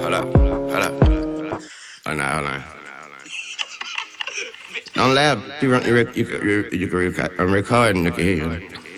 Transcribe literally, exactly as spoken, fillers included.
Hold up, hold up. Hold on, hold on. Don't laugh. You, run, you, rec- you, you, you, can record. I'm recording. Look at here.